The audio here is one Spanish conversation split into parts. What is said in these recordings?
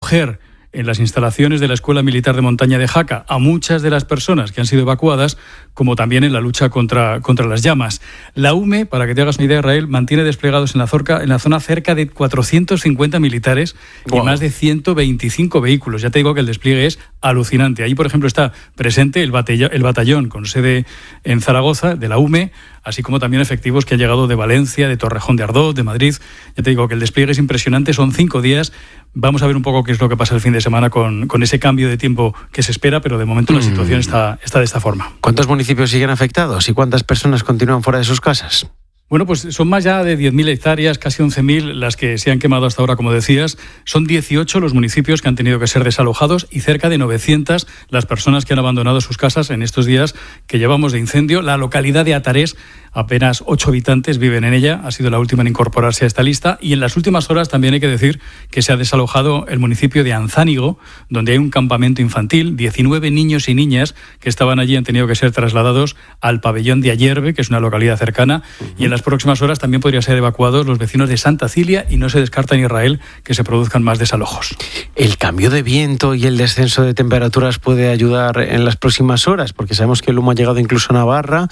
acoger en las instalaciones de la Escuela Militar de Montaña de Jaca a muchas de las personas que han sido evacuadas, como también en la lucha contra las llamas. La UME, para que te hagas una idea, Israel, mantiene desplegados en la zona cerca de 450 militares y más de 125 vehículos. Ya te digo que el despliegue es alucinante. Ahí, por ejemplo, está presente el batallón con sede en Zaragoza, de la UME, así como también efectivos que han llegado de Valencia, de Torrejón de Ardoz, de Madrid. Ya te digo que el despliegue es impresionante, son 5 días. Vamos a ver un poco qué es lo que pasa el fin de semana con ese cambio de tiempo que se espera, pero de momento la situación está de esta forma. ¿Cuántos municipios siguen afectados y cuántas personas continúan fuera de sus casas? Bueno, pues son más ya de 10.000 hectáreas, casi 11.000 las que se han quemado hasta ahora, como decías. Son 18 los municipios que han tenido que ser desalojados y cerca de 900 las personas que han abandonado sus casas en estos días que llevamos de incendio. La localidad de Atarés, apenas 8 habitantes viven en ella, ha sido la última en incorporarse a esta lista. Y en las últimas horas también hay que decir que se ha desalojado el municipio de Anzánigo, donde hay un campamento infantil. 19 niños y niñas que estaban allí han tenido que ser trasladados al pabellón de Ayerbe, que es una localidad cercana, y en las próximas horas también podrían ser evacuados los vecinos de Santa Cilia y no se descarta en Israel que se produzcan más desalojos. ¿El cambio de viento y el descenso de temperaturas puede ayudar en las próximas horas? Porque sabemos que el humo ha llegado incluso a Navarra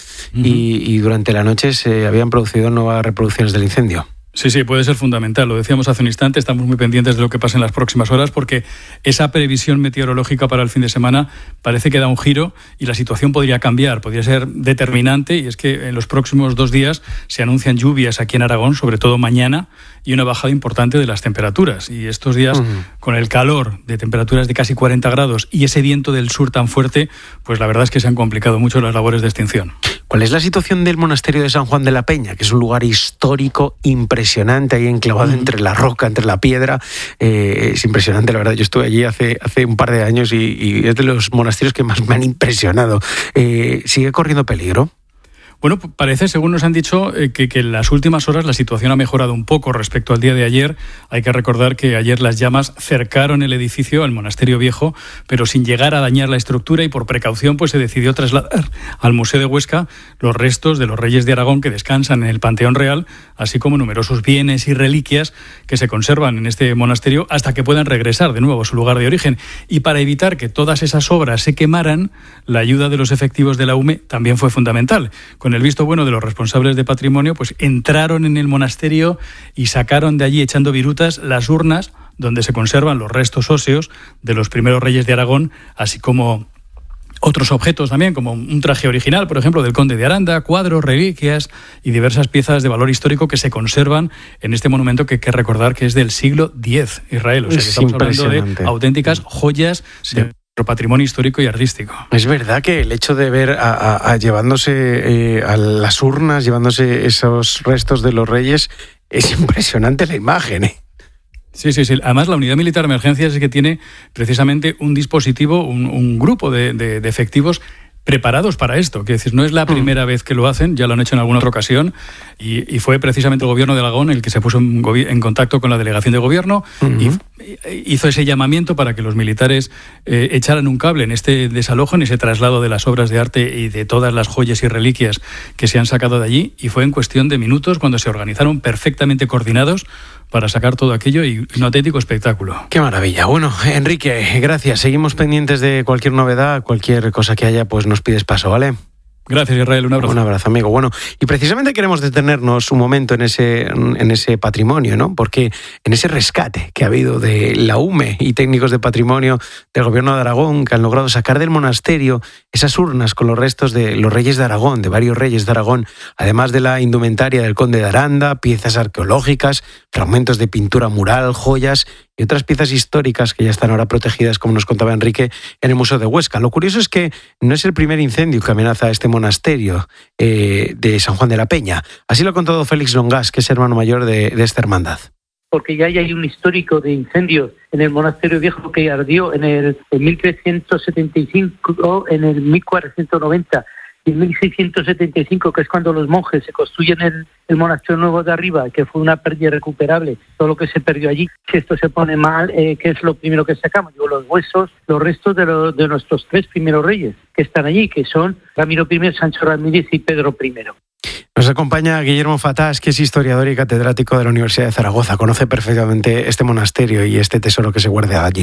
y durante la noche se habían producido nuevas reproducciones del incendio. Sí, puede ser fundamental. Lo decíamos hace un instante, estamos muy pendientes de lo que pase en las próximas horas porque esa previsión meteorológica para el fin de semana parece que da un giro y la situación podría cambiar, podría ser determinante, y es que en los próximos 2 días se anuncian lluvias aquí en Aragón, sobre todo mañana, y una bajada importante de las temperaturas. Y estos días, con el calor de temperaturas de casi 40 grados y ese viento del sur tan fuerte, pues la verdad es que se han complicado mucho las labores de extinción. ¿Cuál es la situación del monasterio de San Juan de la Peña, que es un lugar histórico impresionante, ahí enclavado entre la roca, entre la piedra? Es impresionante, la verdad. Yo estuve allí hace un par de años y es de los monasterios que más me han impresionado. ¿Sigue corriendo peligro? Bueno, parece, según nos han dicho, que en las últimas horas la situación ha mejorado un poco respecto al día de ayer. Hay que recordar que ayer las llamas cercaron el edificio, el monasterio viejo, pero sin llegar a dañar la estructura, y por precaución pues se decidió trasladar al Museo de Huesca los restos de los reyes de Aragón que descansan en el Panteón Real, así como numerosos bienes y reliquias que se conservan en este monasterio hasta que puedan regresar de nuevo a su lugar de origen. Y para evitar que todas esas obras se quemaran, la ayuda de los efectivos de la UME también fue fundamental. Con el visto bueno de los responsables de patrimonio, pues entraron en el monasterio y sacaron de allí, echando virutas, las urnas donde se conservan los restos óseos de los primeros reyes de Aragón, así como otros objetos también, como un traje original, por ejemplo, del conde de Aranda, cuadros, reliquias y diversas piezas de valor histórico que se conservan en este monumento que hay que recordar que es del siglo X, Israel. O sea, que estamos hablando de auténticas joyas de patrimonio histórico y artístico. Es verdad que el hecho de ver llevándose a las urnas, llevándose esos restos de los reyes, es impresionante la imagen, ¿eh? Sí. Además, la Unidad Militar de Emergencias es que tiene precisamente un dispositivo, un grupo de efectivos preparados para esto. Quiero decir, no es la primera vez que lo hacen, ya lo han hecho en alguna otra ocasión, y fue precisamente el gobierno de Aragón el que se puso en contacto con la delegación de gobierno y hizo ese llamamiento para que los militares echaran un cable en este desalojo, en ese traslado de las obras de arte y de todas las joyas y reliquias que se han sacado de allí, y fue en cuestión de minutos cuando se organizaron perfectamente coordinados para sacar todo aquello, y un auténtico espectáculo. ¡Qué maravilla! Bueno, Enrique, gracias. Seguimos pendientes de cualquier novedad, cualquier cosa que haya, pues nos pides paso, ¿vale? Gracias, Israel. Un abrazo. Un abrazo, amigo. Bueno, y precisamente queremos detenernos un momento en ese patrimonio, ¿no? Porque en ese rescate que ha habido de la UME y técnicos de patrimonio del Gobierno de Aragón, que han logrado sacar del monasterio esas urnas con los restos de los reyes de Aragón, de varios reyes de Aragón, además de la indumentaria del conde de Aranda, piezas arqueológicas, fragmentos de pintura mural, joyas y otras piezas históricas que ya están ahora protegidas, como nos contaba Enrique, en el Museo de Huesca. Lo curioso es que no es el primer incendio que amenaza a este monasterio de San Juan de la Peña. Así lo ha contado Félix Longas, que es hermano mayor de esta hermandad. Porque ya hay un histórico de incendios en el monasterio viejo que ardió en 1375, en el 1490 y en 1675, que es cuando los monjes se construyen el monasterio nuevo de arriba, que fue una pérdida irrecuperable, todo lo que se perdió allí. Si esto se pone mal, ¿qué es lo primero que sacamos? Digo, los huesos, los restos de nuestros 3 primeros reyes que están allí, que son Ramiro I, Sancho Ramírez y Pedro I. Nos acompaña Guillermo Fatás, que es historiador y catedrático de la Universidad de Zaragoza. Conoce perfectamente este monasterio y este tesoro que se guarda allí.